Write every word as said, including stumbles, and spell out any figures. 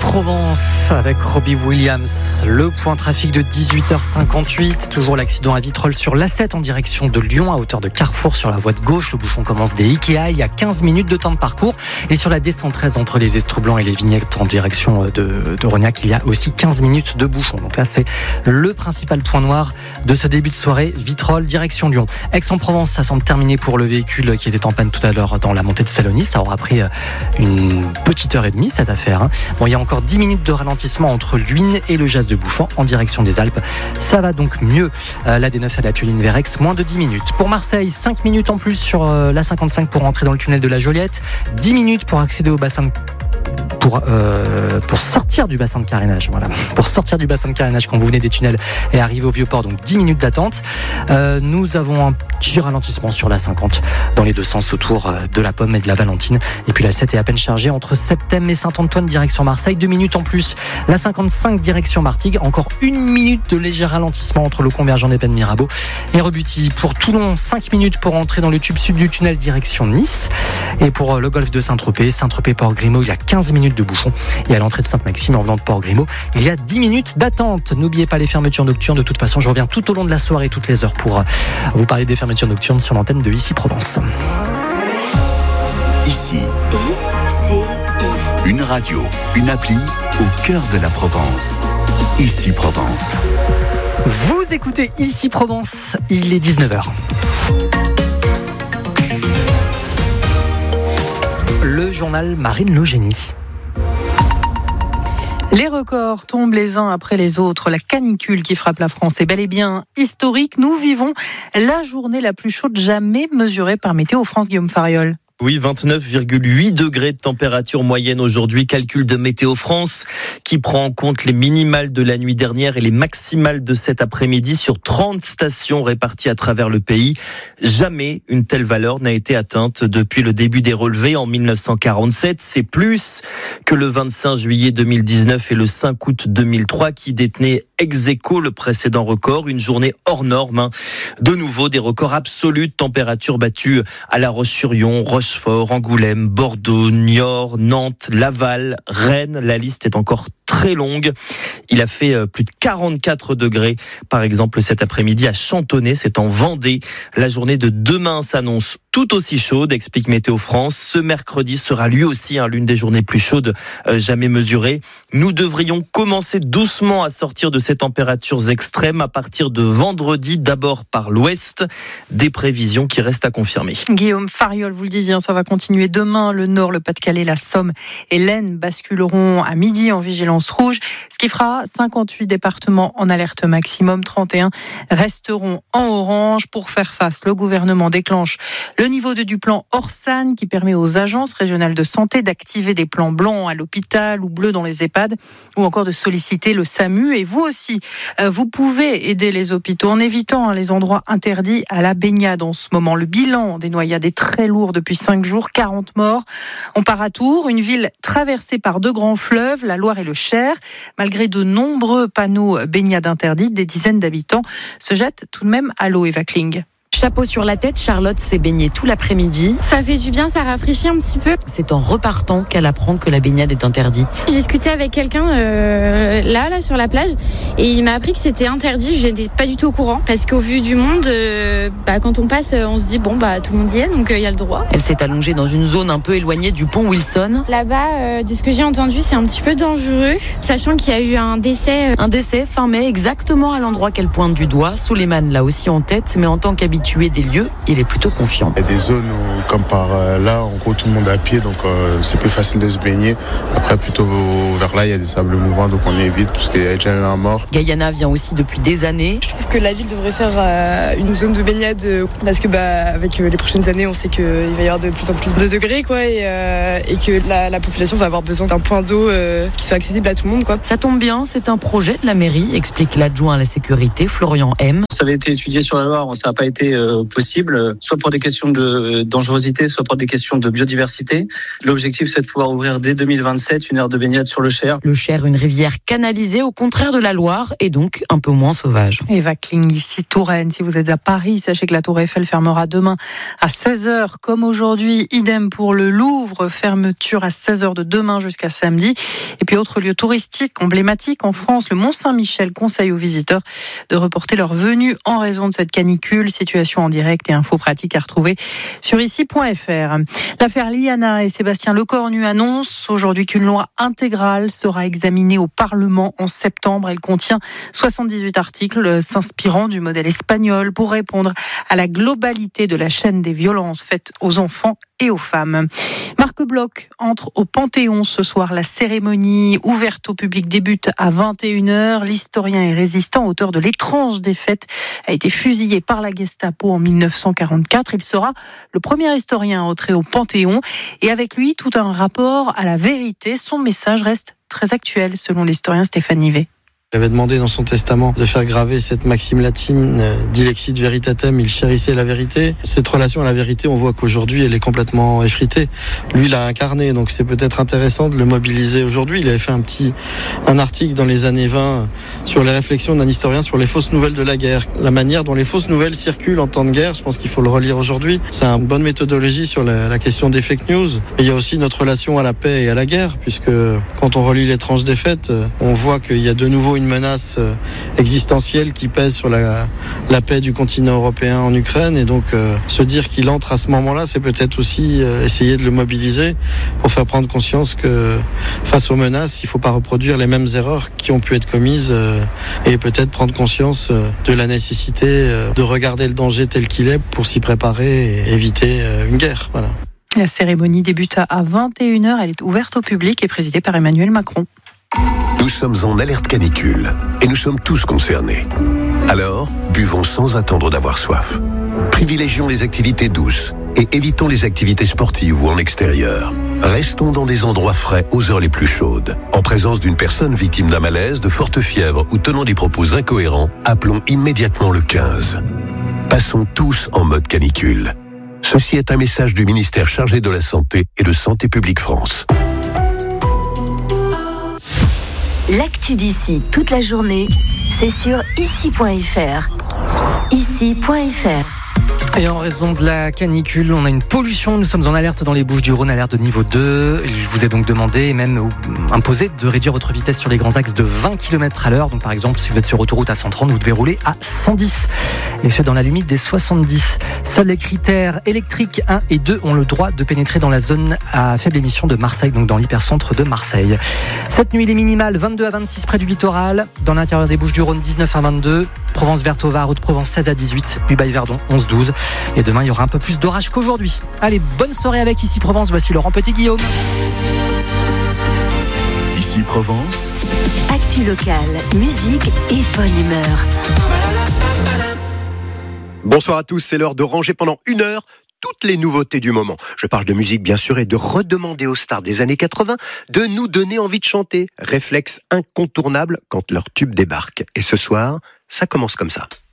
Provence avec Robbie Williams. Le point trafic de dix-huit heures cinquante-huit. Toujours l'accident à Vitrolles sur l'A sept en direction de Lyon à hauteur de Carrefour sur la voie de gauche. Le bouchon commence des Ikea. Il y a quinze minutes de temps de parcours. Et sur la D cent treize entre les Estroublancs et les Vignettes en direction de, de Rognac, il y a aussi quinze minutes de bouchon. Donc là, c'est le principal point noir de ce début de soirée. Vitrolles, direction Lyon. Aix-en-Provence, ça semble terminé pour le véhicule qui était en panne tout à l'heure dans la montée de Salony. Ça aura pris une petite heure et demie cette affaire. Hein. Bon, il y a encore dix minutes de ralentissement entre Luynes et le Jas de Bouffan en direction des Alpes. Ça va donc mieux. Euh, la D neuf à la Tuline vers Aix, moins de dix minutes. Pour Marseille, cinq minutes en plus sur euh, la cinquante-cinq pour entrer dans le tunnel de la Joliette. dix minutes pour accéder au bassin de Pour, euh, pour sortir du bassin de carénage, voilà. Pour sortir du bassin de carénage quand vous venez des tunnels et arriver au Vieux-Port, donc dix minutes d'attente. Euh, nous avons un petit ralentissement sur la cinquante dans les deux sens autour de la Pomme et de la Valentine. Et puis la sept est à peine chargée entre Septem et Saint-Antoine direction Marseille. Deux minutes en plus. La cinquante-cinq direction Martigues. Encore une minute de léger ralentissement entre le convergent des Pennes Mirabeau et Rebuty. Pour Toulon, cinq minutes pour entrer dans le tube sud du tunnel direction Nice. Et pour le golfe de Saint-Tropez, Saint-Tropez-Port-Grimaud, il y a quinze minutes de bouchon. Et à l'entrée de Sainte-Maxime en venant de Port-Grimaud, il y a dix minutes d'attente. N'oubliez pas les fermetures nocturnes. De toute façon, je reviens tout au long de la soirée, toutes les heures, pour vous parler des fermetures nocturnes sur l'antenne de Ici Provence. Ici, une radio, une appli au cœur de la Provence. Ici Provence. Vous écoutez Ici Provence, il est dix-neuf heures. Le journal Marine Logénie. Les records tombent les uns après les autres. La canicule qui frappe la France est bel et bien historique. Nous vivons la journée la plus chaude jamais mesurée par Météo France. Guillaume Fariol. Oui, vingt-neuf virgule huit degrés de température moyenne aujourd'hui. Calcul de Météo France qui prend en compte les minimales de la nuit dernière et les maximales de cet après-midi sur trente stations réparties à travers le pays. Jamais une telle valeur n'a été atteinte depuis le début des relevés en mille neuf cent quarante-sept. C'est plus que le vingt-cinq juillet deux mille dix-neuf et le cinq août deux mille trois qui détenaient ex aequo le précédent record. Une journée hors norme. Hein. De nouveau, des records absolus de température battus à La Roche-sur-Yon, Rochefort, Angoulême, Bordeaux, Niort, Nantes, Laval, Rennes. La liste est encore très longue. Il a fait plus de quarante-quatre degrés, par exemple, cet après-midi à Chantonnay, c'est en Vendée. La journée de demain s'annonce tout aussi chaude, explique Météo France. Ce mercredi sera lui aussi hein, l'une des journées plus chaudes euh, jamais mesurées. Nous devrions commencer doucement à sortir de ces températures extrêmes à partir de vendredi, d'abord par l'ouest. Des prévisions qui restent à confirmer. Guillaume Fariol, vous le disiez, ça va continuer demain. Le Nord, le Pas-de-Calais, la Somme et l'Aisne basculeront à midi en vigilance rouge, ce qui fera cinquante-huit départements en alerte maximum, trente et un resteront en orange. Pour faire face, le gouvernement déclenche le niveau deux du plan Orsan qui permet aux agences régionales de santé d'activer des plans blancs à l'hôpital ou bleus dans les EHPAD ou encore de solliciter le SAMU. Et vous aussi, vous pouvez aider les hôpitaux en évitant les endroits interdits à la baignade en ce moment. Le bilan des noyades est très lourd depuis cinq jours, quarante morts. On part à Tours, une ville traversée par deux grands fleuves, la Loire et le Cher. Malgré de nombreux panneaux baignade interdites, des dizaines d'habitants se jettent tout de même à l'eau. Eva Kling. Chapeau sur la tête, Charlotte s'est baignée tout l'après-midi. Ça fait du bien, ça rafraîchit un petit peu. C'est en repartant qu'elle apprend que la baignade est interdite. J'ai discuté avec quelqu'un euh, là, là, sur la plage, et il m'a appris que c'était interdit. Je n'étais pas du tout au courant, parce qu'au vu du monde, euh, bah, quand on passe, on se dit bon bah tout le monde y est, donc il euh, y a le droit. Elle s'est allongée dans une zone un peu éloignée du pont Wilson. Là-bas, euh, de ce que j'ai entendu, c'est un petit peu dangereux, sachant qu'il y a eu un décès. Euh... Un décès fin mai, exactement à l'endroit qu'elle pointe du doigt. Souleymane l'a aussi en tête, mais en tant qu'habitué des lieux, il est plutôt confiant. Il y a des zones où, comme par là, en gros tout le monde est à pied, donc euh, c'est plus facile de se baigner. Après, plutôt vers là, il y a des sables mouvants, donc on évite parce qu'il y a déjà eu un mort. Guyana vient aussi depuis des années. Je trouve que la ville devrait faire euh, une zone de baignade euh, parce que bah, avec euh, les prochaines années, on sait qu'il va y avoir de plus en plus de degrés, quoi, et, euh, et que la, la population va avoir besoin d'un point d'eau euh, qui soit accessible à tout le monde, quoi. Ça tombe bien, c'est un projet de la mairie, explique l'adjoint à la sécurité, Florian M. Ça avait été étudié sur la Loire, ça n'a pas été euh, possible, soit pour des questions de dangerosité, soit pour des questions de biodiversité. L'objectif, c'est de pouvoir ouvrir dès deux mille vingt-sept une aire de baignade sur le Cher. Le Cher, une rivière canalisée au contraire de la Loire et donc un peu moins sauvage. Eva Kling, ici Touraine. Si vous êtes à Paris, sachez que la Tour Eiffel fermera demain à seize heures comme aujourd'hui. Idem pour le Louvre, fermeture à seize heures de demain jusqu'à samedi. Et puis autre lieu touristique emblématique en France, le Mont-Saint-Michel conseille aux visiteurs de reporter leur venue en raison de cette canicule. Situation en direct et infos pratiques à retrouver sur ici point f r. L'affaire Liana et Sébastien Lecornu annoncent aujourd'hui qu'une loi intégrale sera examinée au Parlement en septembre. Elle contient soixante-dix-huit articles s'inspirant du modèle espagnol pour répondre à la globalité de la chaîne des violences faites aux enfants et aux femmes. Marc Bloch entre au Panthéon ce soir. La cérémonie ouverte au public débute à vingt et une heures. L'historien et résistant, auteur de L'étrange défaite, a été fusillé par la Gestapo en mille neuf cent quarante-quatre. Il sera le premier historien à entrer au Panthéon et avec lui tout un rapport à la vérité. Son message reste très actuel selon l'historien Stéphane Nivet. Il avait demandé dans son testament de faire graver cette maxime latine « Dilexit veritatem », il chérissait la vérité. Cette relation à la vérité, on voit qu'aujourd'hui, elle est complètement effritée. Lui l'a incarné, donc c'est peut-être intéressant de le mobiliser aujourd'hui. Il avait fait un petit un article dans les années vingt sur les réflexions d'un historien sur les fausses nouvelles de la guerre. La manière dont les fausses nouvelles circulent en temps de guerre, je pense qu'il faut le relire aujourd'hui. C'est une bonne méthodologie sur la, la question des fake news. Et il y a aussi notre relation à la paix et à la guerre, puisque quand on relit L'étrange défaite, on voit qu'il y a de nouveau une menace existentielle qui pèse sur la, la paix du continent européen en Ukraine. Et donc euh, se dire qu'il entre à ce moment-là, c'est peut-être aussi euh, essayer de le mobiliser pour faire prendre conscience que face aux menaces, il ne faut pas reproduire les mêmes erreurs qui ont pu être commises euh, et peut-être prendre conscience euh, de la nécessité euh, de regarder le danger tel qu'il est pour s'y préparer et éviter euh, une guerre. Voilà. La cérémonie débute à vingt et une heures. Elle est ouverte au public et présidée par Emmanuel Macron. Nous sommes en alerte canicule et nous sommes tous concernés. Alors, buvons sans attendre d'avoir soif. Privilégions les activités douces et évitons les activités sportives ou en extérieur. Restons dans des endroits frais aux heures les plus chaudes. En présence d'une personne victime d'un malaise, de forte fièvre ou tenant des propos incohérents, appelons immédiatement le quinze. Passons tous en mode canicule. Ceci est un message du ministère chargé de la Santé et de Santé publique France. L'actu d'ici toute la journée, c'est sur ici point f r. ici point f r. Et en raison de la canicule, on a une pollution. Nous sommes en alerte dans les Bouches-du-Rhône, alerte de niveau deux. Il vous est donc demandé et même imposé de réduire votre vitesse sur les grands axes de vingt kilomètres à l'heure. Donc par exemple, si vous êtes sur autoroute à cent trente, vous devez rouler à cent dix. Et ce, dans la limite des soixante-dix. Seuls les critères électriques un et deux ont le droit de pénétrer dans la zone à faible émission de Marseille, donc dans l'hypercentre de Marseille. Cette nuit, les minimales vingt-deux à vingt-six près du littoral. Dans l'intérieur des Bouches-du-Rhône, dix-neuf à vingt-deux. Provence-Vert-Var, Haute-Provence, seize à dix-huit. Ubaye-Verdon, onze douze. Et demain, il y aura un peu plus d'orage qu'aujourd'hui. Allez, bonne soirée avec Ici Provence. Voici Laurent Petit-Guillaume. Ici Provence. Actu locale, musique et bonne humeur. Bonsoir à tous, c'est l'heure de ranger pendant une heure toutes les nouveautés du moment. Je parle de musique bien sûr et de redemander aux stars des années quatre-vingts de nous donner envie de chanter. Réflexe incontournable quand leur tube débarque. Et ce soir, ça commence comme ça.